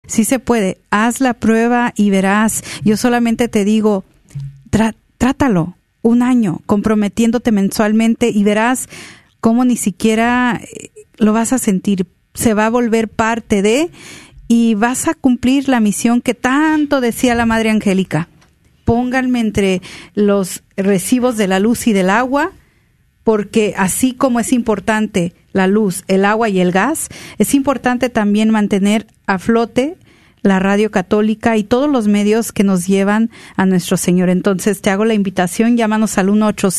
Sí se puede. Haz la prueba y verás. Yo solamente te digo, trátalo 1 año, comprometiéndote mensualmente, y verás cómo ni siquiera lo vas a sentir. Se va a volver parte de, y vas a cumplir la misión que tanto decía la Madre Angélica. Pónganme entre los recibos de la luz y del agua, porque así como es importante la luz, el agua y el gas, es importante también mantener a flote la radio católica y todos los medios que nos llevan a nuestro Señor. Entonces te hago la invitación, llámanos al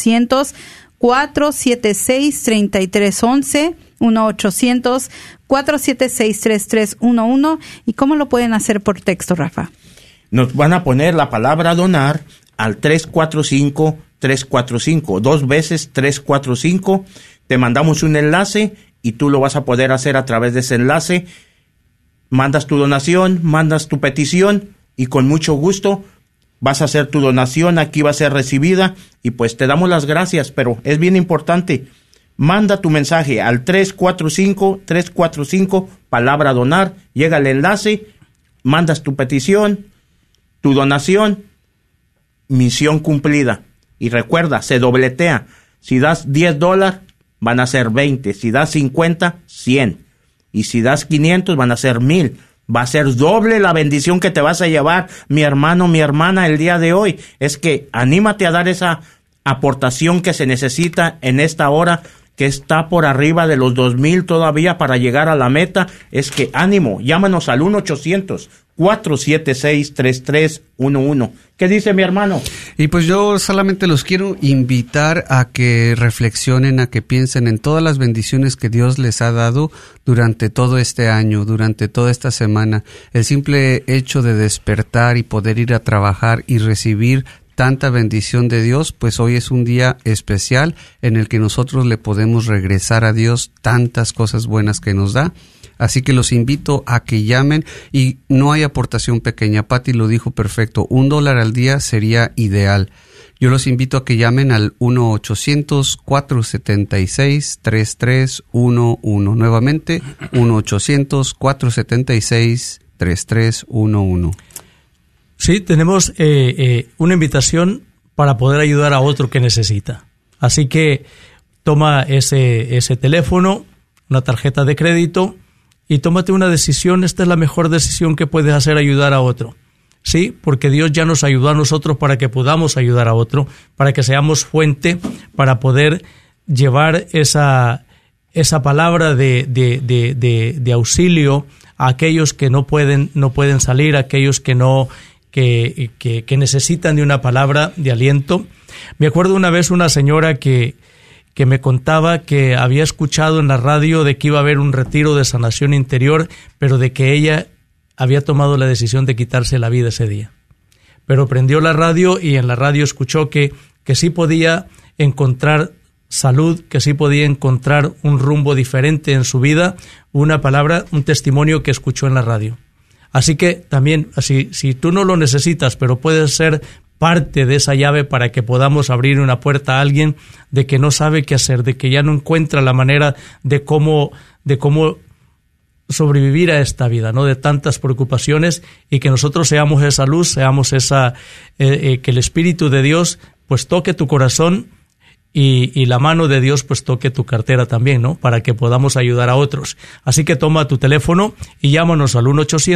1-800-476-3311, 1-800-476-3311. ¿Y cómo lo pueden hacer por texto, Rafa? Nos van a poner la palabra donar al 345-345, 2 veces 345. Te mandamos un enlace y tú lo vas a poder hacer a través de ese enlace. Mandas tu donación, mandas tu petición y con mucho gusto vas a hacer tu donación. Aquí va a ser recibida y pues te damos las gracias, pero es bien importante. Manda tu mensaje al 345-345, palabra donar, llega el enlace, mandas tu petición, tu donación, misión cumplida. Y recuerda, se dobletea. Si das $10, van a ser 20. Si das 50, 100. Y si das 500, van a ser 1000. Va a ser doble la bendición que te vas a llevar, mi hermano, mi hermana, el día de hoy. Es que anímate a dar esa aportación que se necesita en esta hora, que está por arriba de los 2,000 todavía para llegar a la meta. Es que ánimo, llámanos al 1-800-476-3311. ¿Qué dice mi hermano? Y pues yo solamente los quiero invitar a que reflexionen, a que piensen en todas las bendiciones que Dios les ha dado durante todo este año, durante toda esta semana. El simple hecho de despertar y poder ir a trabajar y recibir tanta bendición de Dios, pues hoy es un día especial en el que nosotros le podemos regresar a Dios tantas cosas buenas que nos da. Así que los invito a que llamen, y no hay aportación pequeña. Pati lo dijo perfecto, $1 al día sería ideal. Yo los invito a que llamen al 1-800-476-3311. Nuevamente, 1-800-476-3311. Sí, tenemos una invitación para poder ayudar a otro que necesita. Así que toma ese teléfono, una tarjeta de crédito, y tómate una decisión. Esta es la mejor decisión que puedes hacer, ayudar a otro. Sí, porque Dios ya nos ayudó a nosotros para que podamos ayudar a otro, para que seamos fuente, para poder llevar esa palabra de auxilio a aquellos que no pueden salir, a aquellos que necesitan de una palabra de aliento. Me acuerdo una vez una señora que me contaba que había escuchado en la radio de que iba a haber un retiro de sanación interior, pero de que ella había tomado la decisión de quitarse la vida ese día. Pero prendió la radio y en la radio escuchó que sí podía encontrar salud, que sí podía encontrar un rumbo diferente en su vida, una palabra, un testimonio que escuchó en la radio. Así que también, si tú no lo necesitas, pero puedes ser parte de esa llave para que podamos abrir una puerta a alguien de que no sabe qué hacer, de que ya no encuentra la manera de cómo sobrevivir a esta vida, ¿no? De tantas preocupaciones, y que nosotros seamos esa luz, seamos que el Espíritu de Dios pues toque tu corazón y la mano de Dios pues toque tu cartera también, ¿no? Para que podamos ayudar a otros. Así que toma tu teléfono y llámanos al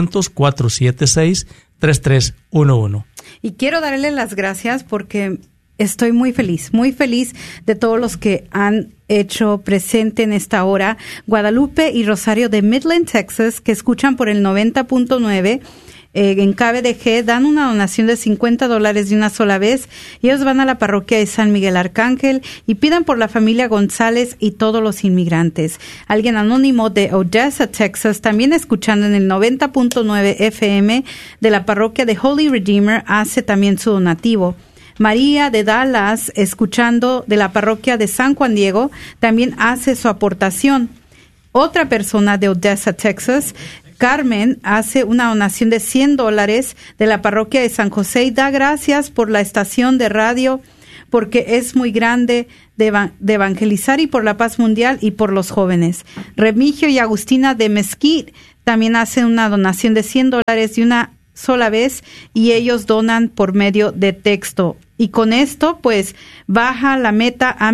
1-800-476-3311. Y quiero darle las gracias porque estoy muy feliz de todos los que han hecho presente en esta hora. Guadalupe y Rosario de Midland, Texas, que escuchan por el 90.9 en KBDG, dan una donación de $50 de una sola vez. Ellos van a la parroquia de San Miguel Arcángel y pidan por la familia González y todos los inmigrantes. Alguien anónimo de Odessa, Texas, también escuchando en el 90.9 FM de la parroquia de Holy Redeemer, hace también su donativo. María de Dallas, escuchando de la parroquia de San Juan Diego, también hace su aportación. Otra persona de Odessa, Texas, Carmen, hace una donación de $100 de la parroquia de San José y da gracias por la estación de radio, porque es muy grande de evangelizar y por la paz mundial y por los jóvenes. Remigio y Agustina de Mesquite también hacen una donación de $100 de una sola vez y ellos donan por medio de texto. Y con esto, pues, baja la meta a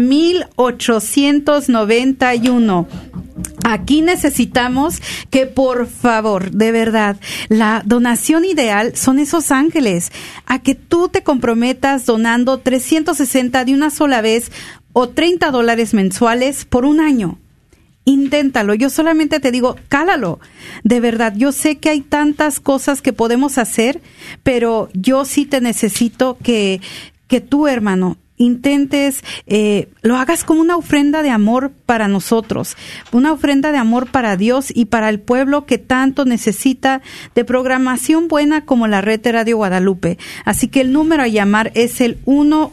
1,891. Aquí necesitamos que, por favor, de verdad, la donación ideal son esos ángeles, a que tú te comprometas donando 360 de una sola vez o $30 mensuales por un año. Inténtalo, yo solamente te digo, cálalo. De verdad, yo sé que hay tantas cosas que podemos hacer, pero yo sí te necesito que tú, hermano, intentes, lo hagas como una ofrenda de amor para nosotros, una ofrenda de amor para Dios y para el pueblo que tanto necesita de programación buena como la red de Radio Guadalupe. Así que el número a llamar es el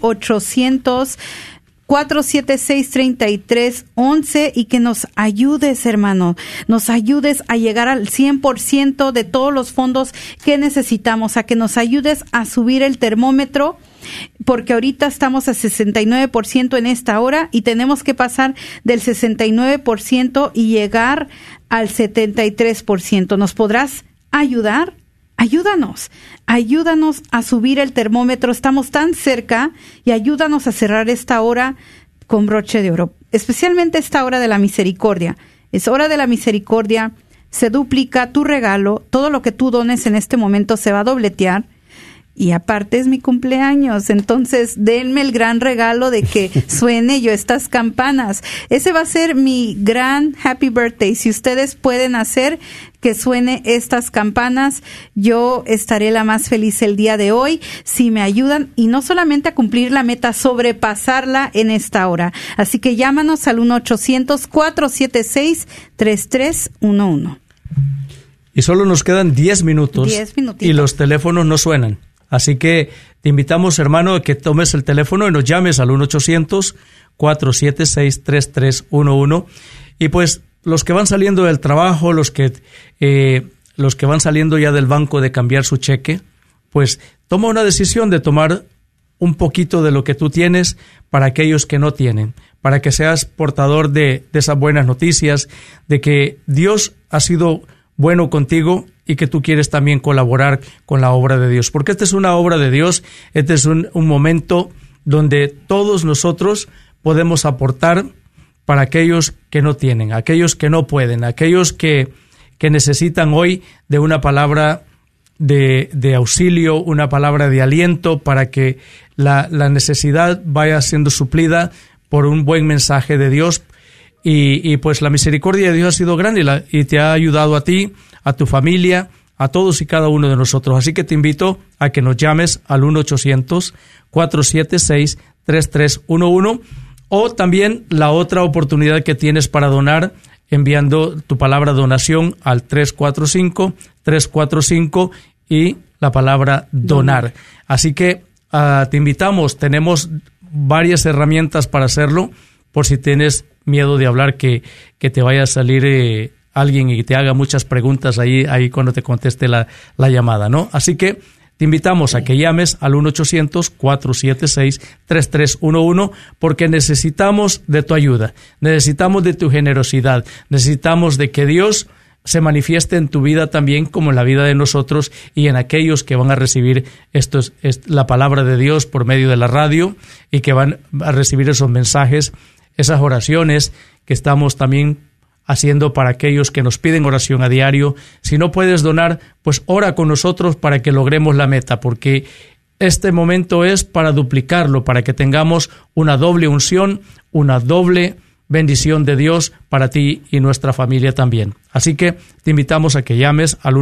1-800-476-3311 y que nos ayudes, hermano, nos ayudes a llegar al 100% de todos los fondos que necesitamos, a que nos ayudes a subir el termómetro, porque ahorita estamos a 69% en esta hora y tenemos que pasar del 69% y llegar al 73%. ¿Nos podrás ayudar? Ayúdanos a subir el termómetro, estamos tan cerca, y ayúdanos a cerrar esta hora con broche de oro, especialmente esta hora de la misericordia. Es hora de la misericordia, se duplica tu regalo, todo lo que tú dones en este momento se va a dobletear, y aparte es mi cumpleaños, entonces denme el gran regalo de que suene yo estas campanas. Ese va a ser mi gran happy birthday. Si ustedes pueden hacer que suene estas campanas, yo estaré la más feliz el día de hoy si me ayudan, y no solamente a cumplir la meta, sobrepasarla en esta hora. Así que llámanos al 1-800-476-3311. Y solo nos quedan 10 minutos. 10 minutitos. Y los teléfonos no suenan. Así que te invitamos, hermano, a que tomes el teléfono y nos llames al 1-800-476-3311. Y pues los que van saliendo del trabajo, los que van saliendo ya del banco de cambiar su cheque, pues toma una decisión de tomar un poquito de lo que tú tienes para aquellos que no tienen, para que seas portador de esas buenas noticias, de que Dios ha sido bueno contigo y que tú quieres también colaborar con la obra de Dios. Porque esta es una obra de Dios, este es un momento donde todos nosotros podemos aportar para aquellos que no tienen, aquellos que no pueden, aquellos que necesitan hoy de una palabra de auxilio, una palabra de aliento para que la necesidad vaya siendo suplida por un buen mensaje de Dios. Y pues la misericordia de Dios ha sido grande y te ha ayudado a ti, a tu familia, a todos y cada uno de nosotros. Así que te invito a que nos llames al 1-800-476-3311, o también la otra oportunidad que tienes para donar enviando tu palabra donación al 345-345 y la palabra donar. Así que te invitamos, tenemos varias herramientas para hacerlo, por si tienes miedo de hablar que te vaya a salir alguien y te haga muchas preguntas ahí cuando te conteste la llamada, ¿no? Así que te invitamos a que llames al 1-800-476-3311 porque necesitamos de tu ayuda, necesitamos de tu generosidad, necesitamos de que Dios se manifieste en tu vida también como en la vida de nosotros y en aquellos que van a recibir la palabra de Dios por medio de la radio y que van a recibir esos mensajes, esas oraciones que estamos también haciendo para aquellos que nos piden oración a diario. Si no puedes donar, pues ora con nosotros para que logremos la meta, porque este momento es para duplicarlo, para que tengamos una doble unción, una doble bendición de Dios para ti y nuestra familia también. Así que te invitamos a que llames al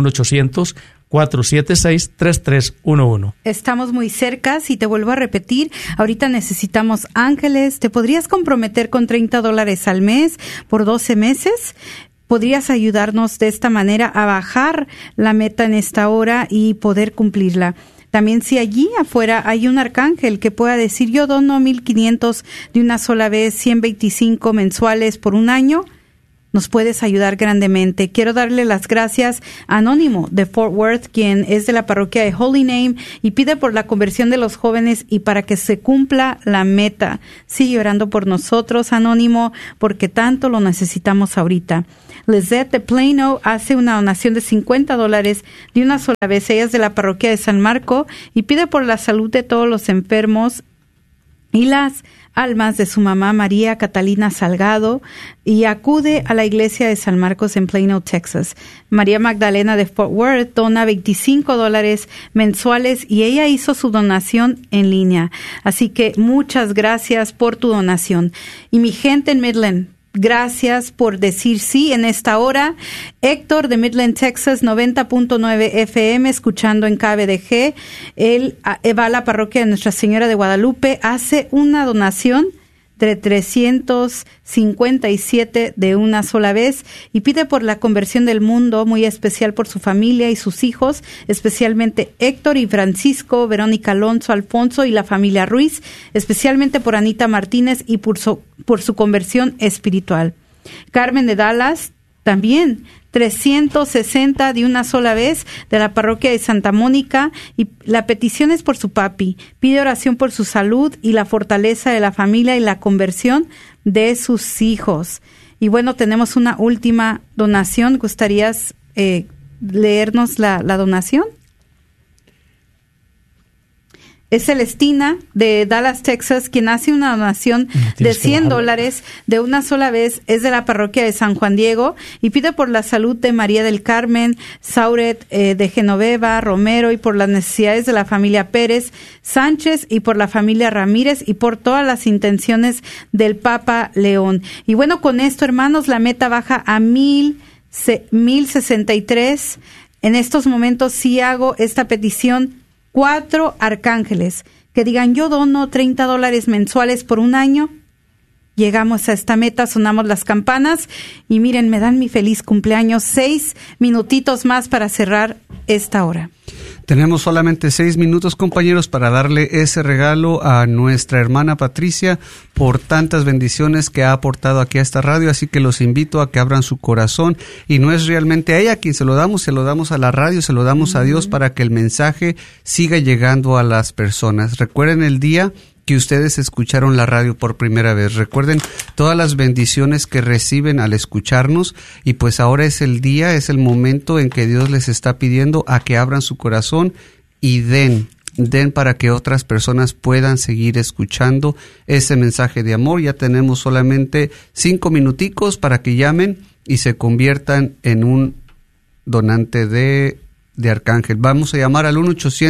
1-800-476-3311. Estamos muy cerca, y te vuelvo a repetir, ahorita necesitamos ángeles. ¿Te podrías comprometer con $30 al mes por 12 meses? ¿Podrías ayudarnos de esta manera a bajar la meta en esta hora y poder cumplirla? También si allí afuera hay un arcángel que pueda decir, yo dono 1,500 de una sola vez, 125 mensuales por un año, nos puedes ayudar grandemente. Quiero darle las gracias a Anónimo de Fort Worth, quien es de la parroquia de Holy Name y pide por la conversión de los jóvenes y para que se cumpla la meta. Sigue orando por nosotros, Anónimo, porque tanto lo necesitamos ahorita. Lizette de Plano hace una donación de $50 de una sola vez. Ella es de la parroquia de San Marco y pide por la salud de todos los enfermos y las almas de su mamá María Catalina Salgado, y acude a la iglesia de San Marcos en Plano, Texas. María Magdalena de Fort Worth dona $25 mensuales y ella hizo su donación en línea. Así que muchas gracias por tu donación. Y mi gente en Midland, gracias por decir sí en esta hora. Héctor de Midland, Texas, 90.9 FM, escuchando en KBDG. Él va a la parroquia de Nuestra Señora de Guadalupe, hace una donación de $357 de una sola vez y pide por la conversión del mundo, muy especial por su familia y sus hijos, especialmente Héctor y Francisco, Verónica Alonso, Alfonso y la familia Ruiz, especialmente por Anita Martínez y por su conversión espiritual. Carmen de Dallas, también $360 de una sola vez de la parroquia de Santa Mónica, y la petición es por su papi. Pide oración por su salud y la fortaleza de la familia y la conversión de sus hijos. Y bueno, tenemos una última donación. ¿Gustarías leernos la donación? Es Celestina de Dallas, Texas, quien hace una donación de $100 de una sola vez. Es de la parroquia de San Juan Diego y pide por la salud de María del Carmen, Sauret de Genoveva, Romero, y por las necesidades de la familia Pérez Sánchez y por la familia Ramírez y por todas las intenciones del Papa León. Y bueno, con esto, hermanos, la meta baja a 1063. En estos momentos sí hago esta petición. 4 arcángeles que digan: yo dono $30 mensuales por un año. Llegamos a esta meta, sonamos las campanas y miren, me dan mi feliz cumpleaños. 6 minutitos más para cerrar esta hora. Tenemos solamente 6 minutos, compañeros, para darle ese regalo a nuestra hermana Patricia por tantas bendiciones que ha aportado aquí a esta radio, así que los invito a que abran su corazón, y no es realmente a ella quien se lo damos a la radio, se lo damos a Dios para que el mensaje siga llegando a las personas. Recuerden el día que ustedes escucharon la radio por primera vez. Recuerden todas las bendiciones que reciben al escucharnos, y pues ahora es el día, es el momento en que Dios les está pidiendo a que abran su corazón y den para que otras personas puedan seguir escuchando ese mensaje de amor. Ya tenemos solamente 5 minuticos para que llamen y se conviertan en un donante de Arcángel. Vamos a llamar al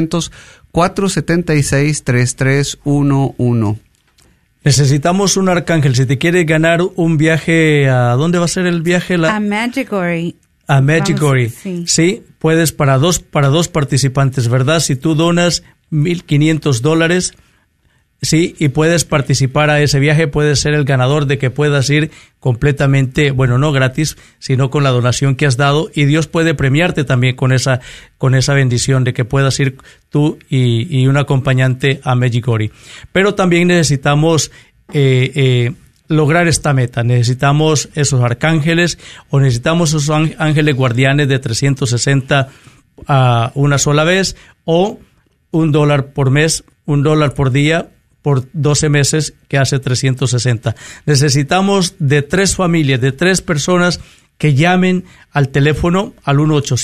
1-800-476-3311. Necesitamos un arcángel. Si te quieres ganar un viaje, ¿a dónde va a ser el viaje? A Medjugorje. A Medjugorje. Sí, puedes para dos participantes, ¿verdad? Si tú donas $1,500, sí, y puedes participar a ese viaje, puedes ser el ganador de que puedas ir completamente, bueno, no gratis, sino con la donación que has dado, y Dios puede premiarte también con esa bendición de que puedas ir tú y un acompañante a Medjugorje. Pero también necesitamos lograr esta meta. Necesitamos esos arcángeles, o necesitamos esos ángeles guardianes de 360 a una sola vez, o $1 por mes, $1 por día, por 12 meses, que hace 360. Necesitamos de 3 familias, de 3 personas que llamen al teléfono al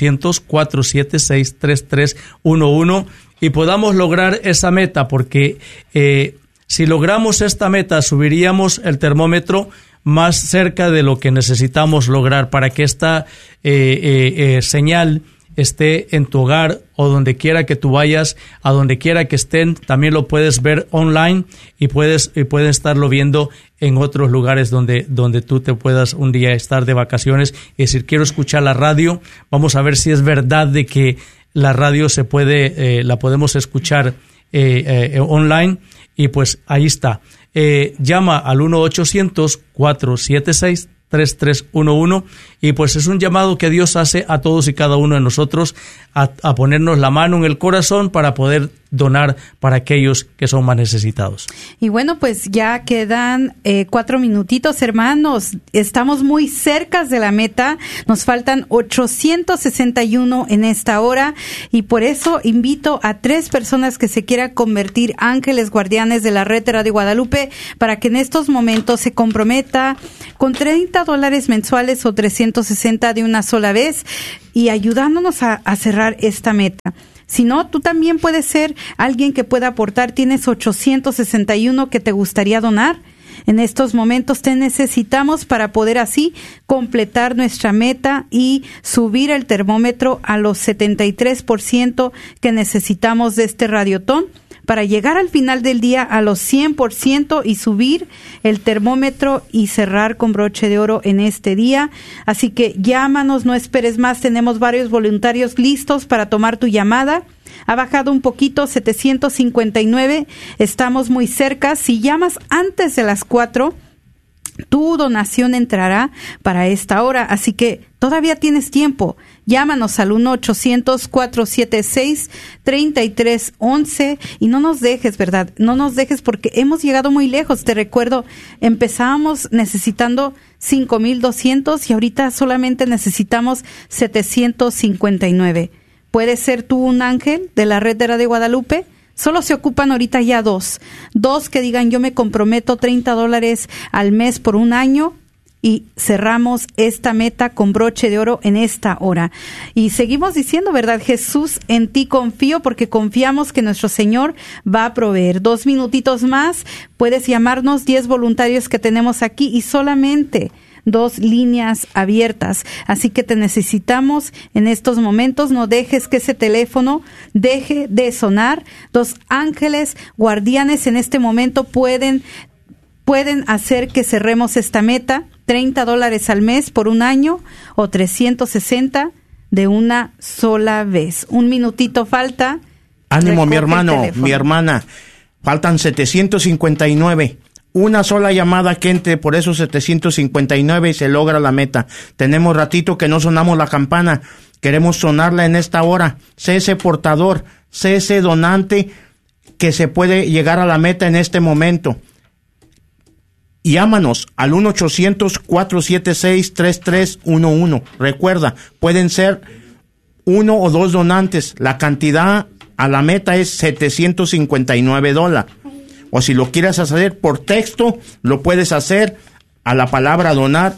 1-800-476-3311 y podamos lograr esa meta, porque si logramos esta meta, subiríamos el termómetro más cerca de lo que necesitamos lograr para que esta señal esté en tu hogar o donde quiera que tú vayas, a donde quiera que estén. También lo puedes ver online y puedes estarlo viendo en otros lugares donde tú te puedas un día estar de vacaciones y decir: quiero escuchar la radio. Vamos a ver si es verdad de que la radio se puede, la podemos escuchar online, y pues ahí está. Llama al 1-800-476-3311 y pues es un llamado que Dios hace a todos y cada uno de nosotros a ponernos la mano en el corazón para poder donar para aquellos que son más necesitados. Y bueno, pues ya quedan 4 minutitos, hermanos. Estamos muy cerca de la meta. Nos faltan 861 en esta hora y por eso invito a 3 personas que se quieran convertir ángeles guardianes de la red de Radio Guadalupe para que en estos momentos se comprometa con $30 mensuales o 360 de una sola vez y ayudándonos a cerrar esta meta. Si no, tú también puedes ser alguien que pueda aportar. Tienes 861 que te gustaría donar. En estos momentos te necesitamos para poder así completar nuestra meta y subir el termómetro a los 73% que necesitamos de este radiotón para llegar al final del día a los 100% y subir el termómetro y cerrar con broche de oro en este día. Así que llámanos, no esperes más. Tenemos varios voluntarios listos para tomar tu llamada. Ha bajado un poquito, 759. Estamos muy cerca. Si llamas antes de las 4, tu donación entrará para esta hora. Así que todavía tienes tiempo. Llámanos al 1-800-476-3311 y no nos dejes, ¿verdad? No nos dejes porque hemos llegado muy lejos. Te recuerdo, empezábamos necesitando 5,200 y ahorita solamente necesitamos 759. ¿Puedes ser tú un ángel de la red de Radio Guadalupe? Solo se ocupan ahorita ya 2 que digan yo me comprometo $30 al mes por un año y cerramos esta meta con broche de oro en esta hora. Y seguimos diciendo, ¿verdad? Jesús, en ti confío porque confiamos que nuestro Señor va a proveer. 2 minutitos más, puedes llamarnos 10 voluntarios que tenemos aquí y solamente 2 líneas abiertas. Así que te necesitamos en estos momentos. No dejes que ese teléfono deje de sonar. 2 ángeles guardianes en este momento pueden hacer que cerremos esta meta. $30 al mes por un año o 360 de una sola vez. 1 minutito falta. Ánimo, mi hermano, mi hermana. Faltan 759. Una sola llamada que entre por esos 759 y se logra la meta. Tenemos ratito que no sonamos la campana. Queremos sonarla en esta hora. Sé ese portador, sé ese donante que se puede llegar a la meta en este momento. Llámanos al 1-800-476-3311. Recuerda, pueden ser 1 o 2 donantes. La cantidad a la meta es $759. O si lo quieres hacer por texto, lo puedes hacer a la palabra donar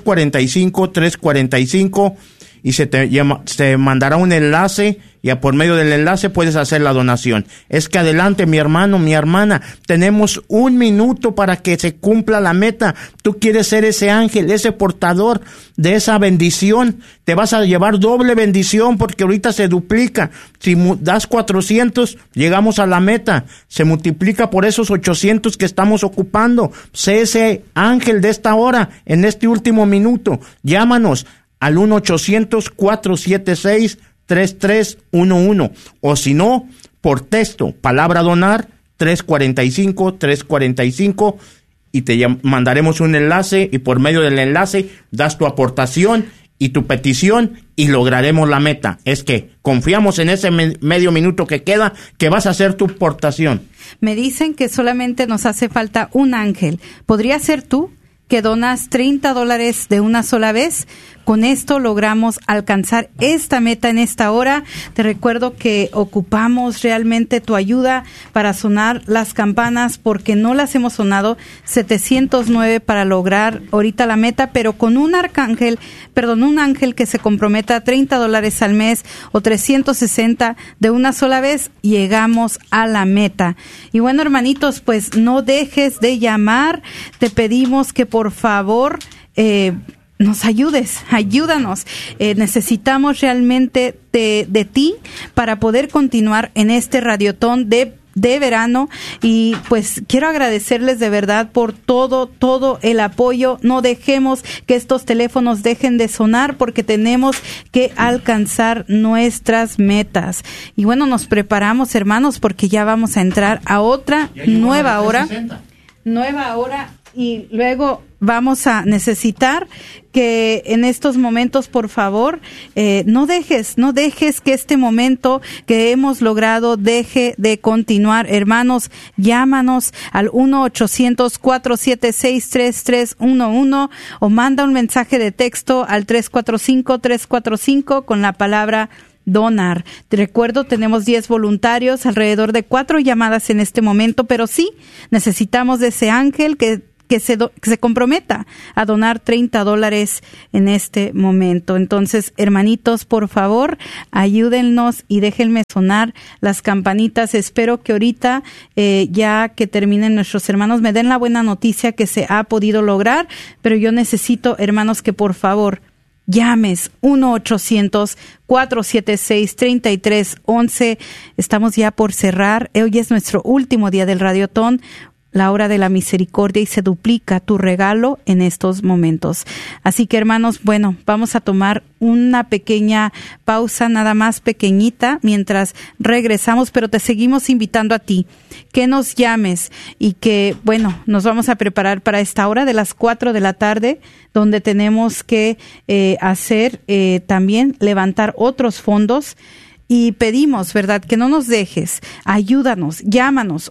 345 y se mandará un enlace y por medio del enlace puedes hacer la donación. Es que adelante, mi hermano, mi hermana, tenemos 1 minuto para que se cumpla la meta. Tú quieres ser ese ángel, ese portador de esa bendición. Te vas a llevar doble bendición porque ahorita se duplica. Si das 400, llegamos a la meta. Se multiplica por esos 800 que estamos ocupando. Sé ese ángel de esta hora, en este último minuto. Llámanos al 1-800-476-3311 o si no, por texto, palabra donar 345 y te mandaremos un enlace y por medio del enlace das tu aportación y tu petición y lograremos la meta. Es que confiamos en ese medio minuto que queda que vas a hacer tu aportación. Me dicen que solamente nos hace falta un ángel. ¿Podría ser tú que donas $30 de una sola vez? Con esto logramos alcanzar esta meta en esta hora. Te recuerdo que ocupamos realmente tu ayuda para sonar las campanas porque no las hemos sonado. 709 para lograr ahorita la meta, pero con un ángel que se comprometa a $30 al mes o 360 de una sola vez, llegamos a la meta. Y bueno, hermanitos, pues no dejes de llamar. Te pedimos que por favor nos ayúdanos. Necesitamos realmente de ti para poder continuar en este radiotón de verano y pues quiero agradecerles de verdad por todo el apoyo. No dejemos que estos teléfonos dejen de sonar porque tenemos que alcanzar nuestras metas. Y bueno, nos preparamos, hermanos, porque ya vamos a entrar a otra nueva hora y luego vamos a necesitar que en estos momentos, por favor, no dejes que este momento que hemos logrado deje de continuar. Hermanos, llámanos al 1-800-476-3311 o manda un mensaje de texto al 345-345 con la palabra donar. Te recuerdo, tenemos 10 voluntarios, alrededor de 4 llamadas en este momento, pero sí necesitamos de ese ángel que se comprometa a donar $30 en este momento. Entonces, hermanitos, por favor, ayúdennos y déjenme sonar las campanitas. Espero que ahorita, ya que terminen nuestros hermanos, me den la buena noticia que se ha podido lograr, pero yo necesito, hermanos, que por favor llames 1-800-476-3311. Estamos ya por cerrar. Hoy es nuestro último día del Radiotón, la hora de la misericordia, y se duplica tu regalo en estos momentos. Así que, hermanos, bueno, vamos a tomar una pequeña pausa, nada más pequeñita, mientras regresamos, pero te seguimos invitando a ti que nos llames y que, bueno, nos vamos a preparar para esta hora de las 4 de la tarde, donde tenemos que hacer también levantar otros fondos. Y pedimos, ¿verdad?, que no nos dejes. Ayúdanos, llámanos,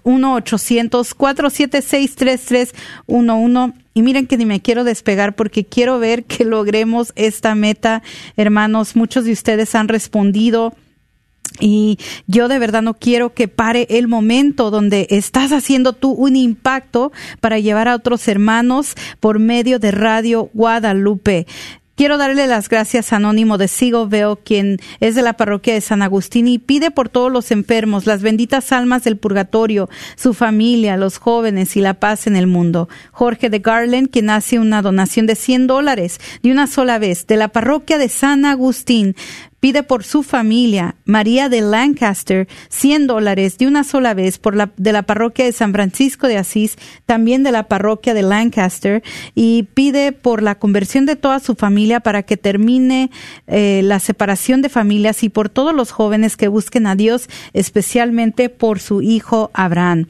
1-800-476-3311. Y miren que ni me quiero despegar porque quiero ver que logremos esta meta. Hermanos, muchos de ustedes han respondido. Y yo de verdad no quiero que pare el momento donde estás haciendo tú un impacto para llevar a otros hermanos por medio de Radio Guadalupe. Quiero darle las gracias a Anónimo de Sigoveo, quien es de la parroquia de San Agustín, y pide por todos los enfermos, las benditas almas del purgatorio, su familia, los jóvenes y la paz en el mundo. Jorge de Garland, quien hace una donación de $100 de una sola vez de la parroquia de San Agustín, pide por su familia. María de Lancaster, $100 de una sola vez de la parroquia de San Francisco de Asís, también de la parroquia de Lancaster, y pide por la conversión de toda su familia para que termine la separación de familias, y por todos los jóvenes que busquen a Dios, especialmente por su hijo Abraham.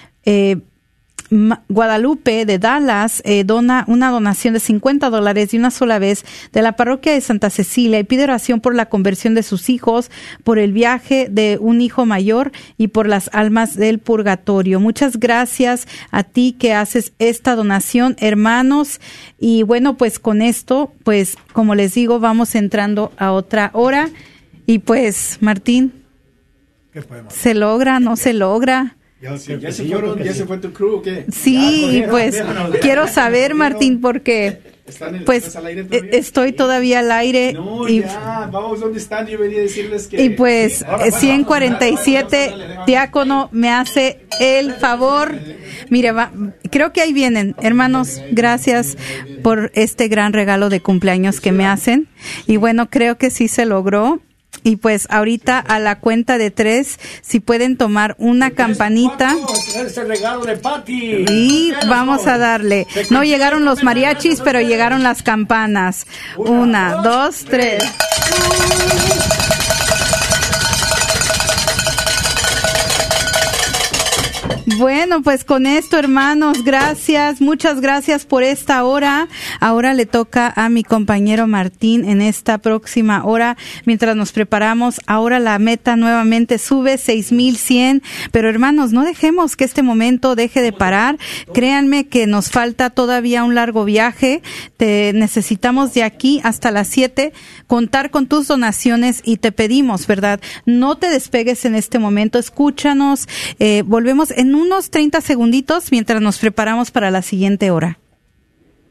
Guadalupe de Dallas dona una donación de $50 de una sola vez de la parroquia de Santa Cecilia, y pide oración por la conversión de sus hijos, por el viaje de un hijo mayor y por las almas del purgatorio. Muchas gracias a ti que haces esta donación, hermanos. Y bueno, pues con esto, pues como les digo, vamos entrando a otra hora. Y pues, Martín, ¿se logra, no se logra? ¿Ya se fue tu crew o qué? Sí, pues quiero saber, Martín, porque pues estoy todavía al aire. No, y ya, vamos, ¿dónde están? Yo venía a decirles que... Y pues 147, diácono, me hace el favor. Mire, creo que ahí vienen. Hermanos, gracias por este gran regalo de cumpleaños que me hacen. Y bueno, creo que sí se logró. Y pues ahorita a la cuenta de 3, si pueden tomar una campanita. Este regalo de Pati. Y vamos a darle. No llegaron los mariachis, pero llegaron las campanas. 1, 2, 3. Bueno, pues con esto, hermanos, gracias, muchas gracias por esta hora. Ahora le toca a mi compañero Martín en esta próxima hora, mientras nos preparamos. Ahora la meta nuevamente sube 6,100, pero hermanos, no dejemos que este momento deje de parar. Créanme que nos falta todavía un largo viaje. Te necesitamos de aquí hasta las 7 contar con tus donaciones, y te pedimos, ¿verdad? No te despegues en este momento, escúchanos. Volvemos en unos 30 segunditos mientras nos preparamos para la siguiente hora.